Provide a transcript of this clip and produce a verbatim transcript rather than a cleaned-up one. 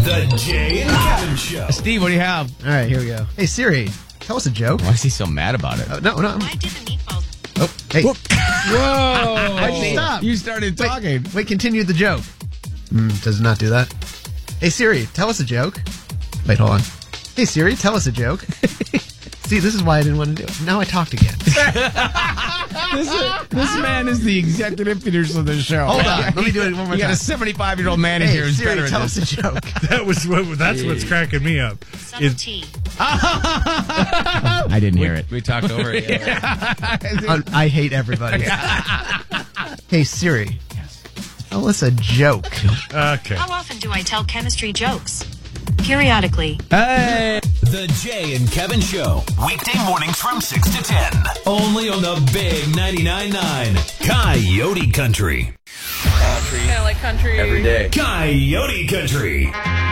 The Jay and Kevin Show. Steve, what do you have? All right, here we go. Hey, Siri, tell us a joke. Why is he so mad about it? Uh, no, no. I did the meatballs. Oh, hey. Whoa! Wait, stop. You started talking. Wait, wait, continue the joke. Mm, does not do that. Hey, Siri, tell us a joke. Wait, hold on. Hey, Siri, tell us a joke. See, this is why I didn't want to do it. Now I talked again. This, is, this man is the executive producer of the show. Hold on. Let me do it one more You got time. a seventy-five-year-old man in Hey, here who's Siri, better at tell this. us a joke. That was what, that's what's cracking me up. Subtlety. I didn't hear it. We talked over it. Yeah. I, I hate everybody. Hey, Siri, tell us a joke. Okay. How often do I tell chemistry jokes? Periodically. Hey! The Jay and Kevin Show. Weekday mornings from six to ten. Only on the big ninety-nine point nine Coyote Country. Kind of like country. Every day. Coyote Country.